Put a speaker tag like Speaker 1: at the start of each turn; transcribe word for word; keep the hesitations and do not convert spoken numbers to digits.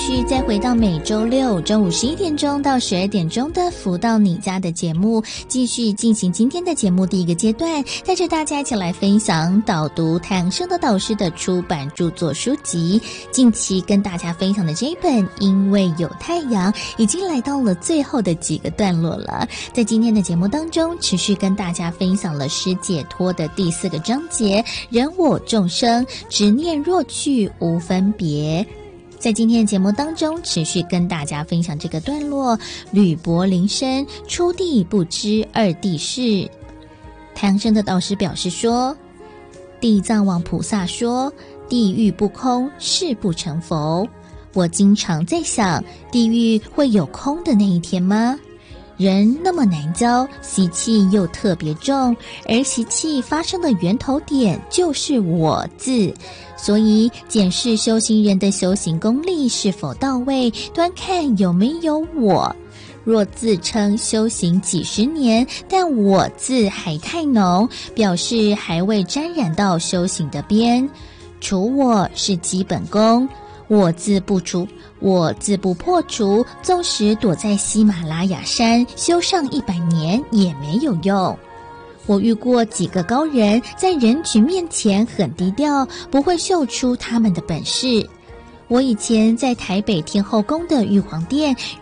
Speaker 1: 续再回到每周六中午十一点钟到十二点钟的福到你家的节目，继续进行今天的节目第一个阶段，带着大家一起来分享导读太阳升的导师的出版著作书籍。近期跟大家分享的这一本《因为有太阳》已经来到了最后的几个段落了。在今天的节目当中，持续跟大家分享了诗解脱的第四个章节，人我众生，执念若去无分别。在今天的节目当中，持续跟大家分享这个段落，吕伯灵身，初地不知二地事。太阳升的导师表示说，地藏王菩萨说，地狱不空，誓不成佛。我经常在想，地狱会有空的那一天吗？人那么难教，习气又特别重，而习气发生的源头点就是我字，所以检视修行人的修行功力是否到位，端看有没有我。若自称修行几十年，但我字还太浓，表示还未沾染到修行的边。除我是基本功，我自不除，我自不破除，纵使躲在喜马拉雅山修上一百年也没有用。我遇过几个高人，在人群面前很低调，不会秀出他们的本事。我以前在台北天后宫的玉皇殿